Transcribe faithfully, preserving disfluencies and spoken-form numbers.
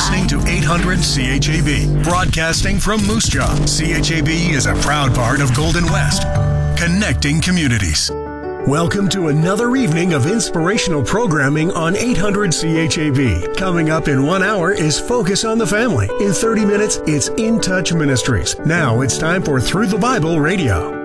listening to eight hundred C H A B, broadcasting from Moose Jaw. C H A B is a proud part of Golden West, connecting communities. Welcome to another evening of inspirational programming on eight hundred C H A B. Coming up in one hour is Focus on the Family. In thirty minutes, it's In Touch Ministries. Now it's time for Through the Bible Radio.